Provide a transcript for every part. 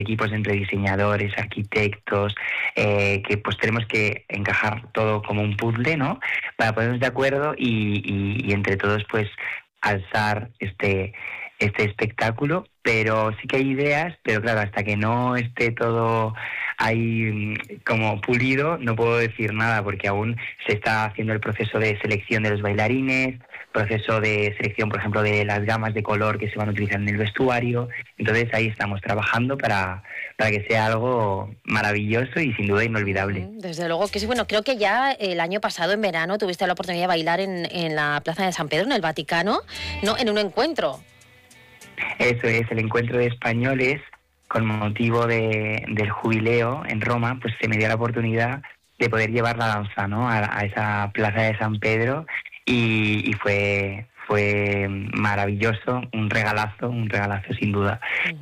equipos entre diseñadores, arquitectos, que pues tenemos que encajar todo como un puzzle, ¿no? Para ponernos de acuerdo y entre todos pues alzar este espectáculo, pero sí que hay ideas, pero claro, hasta que no esté todo ahí como pulido, no puedo decir nada, porque aún se está haciendo el proceso de selección de los bailarines, proceso de selección, por ejemplo, de las gamas de color que se van a utilizar en el vestuario. Entonces ahí estamos trabajando para que sea algo maravilloso y sin duda inolvidable. Desde luego que sí. Bueno, creo que ya el año pasado, en verano, tuviste la oportunidad de bailar en la Plaza de San Pedro, en el Vaticano, ¿no? En un encuentro. Eso es, el encuentro de españoles con motivo del jubileo en Roma, pues se me dio la oportunidad de poder llevar la danza, ¿no? a esa Plaza de San Pedro y fue maravilloso, un regalazo sin duda.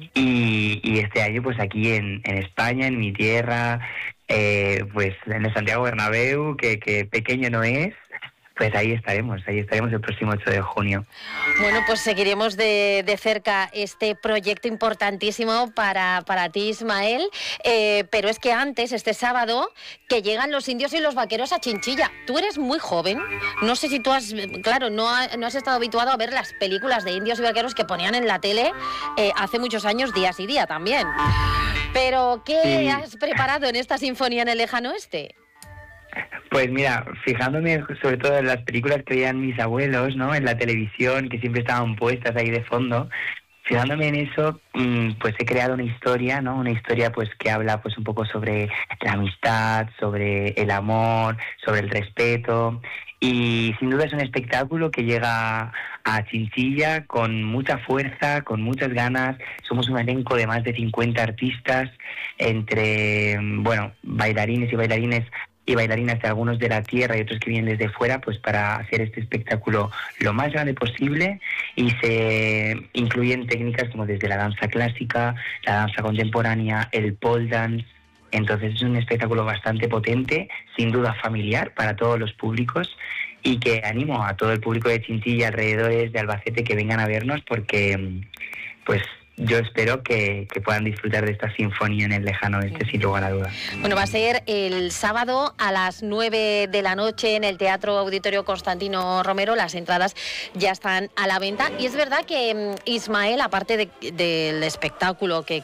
Y este año pues aquí en España, en mi tierra, pues en el Santiago Bernabéu, que pequeño no es, pues ahí estaremos el próximo 8 de junio. Bueno, pues seguiremos de cerca este proyecto importantísimo para ti, Ismael, pero es que antes, este sábado, que llegan los indios y los vaqueros a Chinchilla. Tú eres muy joven, no sé si tú has, claro, no has estado habituado a ver las películas de indios y vaqueros que ponían en la tele hace muchos años, días y día también. Pero, ¿qué has preparado en esta sinfonía en el lejano oeste? Pues mira, fijándome sobre todo en las películas que veían mis abuelos, ¿no? En la televisión, que siempre estaban puestas ahí de fondo, fijándome en eso, pues he creado una historia, ¿no? Una historia pues que habla pues un poco sobre la amistad, sobre el amor, sobre el respeto. Y sin duda es un espectáculo que llega a Chinchilla con mucha fuerza, con muchas ganas. Somos un elenco de más de 50 artistas, entre, bueno, bailarines y bailarinas de algunos de la tierra y otros que vienen desde fuera, pues para hacer este espectáculo lo más grande posible, y se incluyen técnicas como desde la danza clásica, la danza contemporánea, el pole dance. Entonces es un espectáculo bastante potente, sin duda familiar para todos los públicos, y que animo a todo el público de Chinchilla, alrededores de Albacete, que vengan a vernos, porque pues yo espero que puedan disfrutar de esta sinfonía en el lejano oeste, sin lugar a dudas. Bueno, va a ser el sábado a las 9 de la noche en el Teatro Auditorio Constantino Romero. Las entradas ya están a la venta. Y es verdad que, Ismael, aparte del espectáculo, que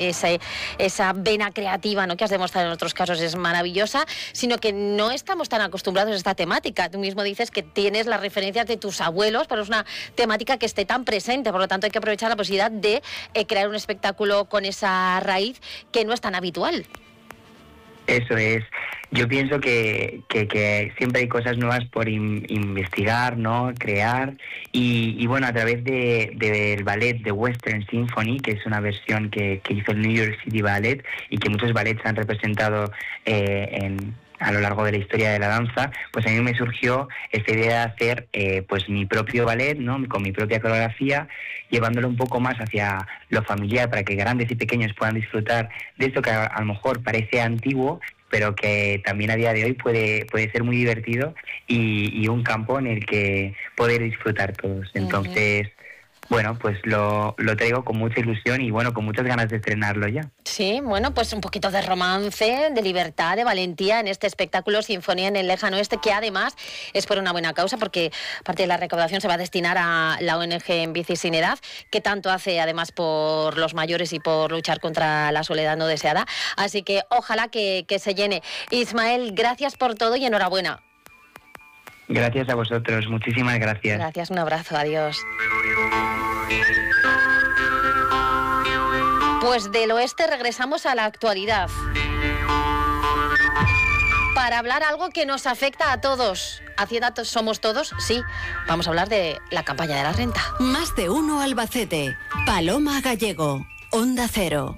esa vena creativa, ¿no?, que has demostrado en otros casos es maravillosa, sino que no estamos tan acostumbrados a esta temática. Tú mismo dices que tienes las referencias de tus abuelos, pero es una temática que esté tan presente. Por lo tanto, hay que aprovechar la posibilidad de crear un espectáculo con esa raíz que no es tan habitual. Eso es. Yo pienso que siempre hay cosas nuevas por investigar, ¿no? Crear. Y bueno, a través del ballet de Western Symphony, que es una versión que hizo el New York City Ballet y que muchos ballets han representado a lo largo de la historia de la danza, pues a mí me surgió esta idea de hacer pues mi propio ballet, ¿no?, con mi propia coreografía, llevándolo un poco más hacia lo familiar, para que grandes y pequeños puedan disfrutar de esto que a lo mejor parece antiguo, pero que también a día de hoy puede ser muy divertido y un campo en el que poder disfrutar todos. Entonces, bueno, pues lo traigo con mucha ilusión y bueno, con muchas ganas de estrenarlo ya. Sí, bueno, pues un poquito de romance, de libertad, de valentía en este espectáculo Sinfonía en el Lejano Oeste, que además es por una buena causa, porque parte de la recaudación se va a destinar a la ONG En Bici Sin Edad, que tanto hace además por los mayores y por luchar contra la soledad no deseada. Así que ojalá que se llene. Ismael, gracias por todo y enhorabuena. Gracias a vosotros, muchísimas gracias. Gracias, un abrazo, adiós. Pues del oeste regresamos a la actualidad para hablar algo que nos afecta a todos. Hacienda somos todos, sí. Vamos a hablar de la campaña de la renta. Más de uno Albacete. Paloma Gallego, Onda Cero.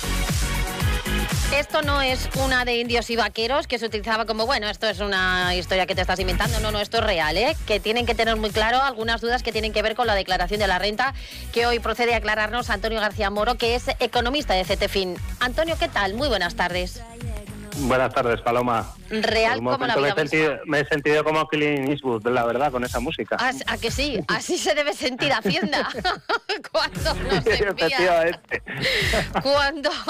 Esto no es una de indios y vaqueros que se utilizaba como, bueno, esto es una historia que te estás inventando. No, esto es real, ¿eh? Que tienen que tener muy claro algunas dudas que tienen que ver con la declaración de la renta, que hoy procede a aclararnos Antonio García Moro, que es economista de CETEFIN. Antonio, ¿qué tal? Muy buenas tardes. Buenas tardes, Paloma. Real como la vida me he sentido como Clint Eastwood, la verdad, con esa música. ¿A que sí? Así se debe sentir Hacienda cuando nos envía, cuando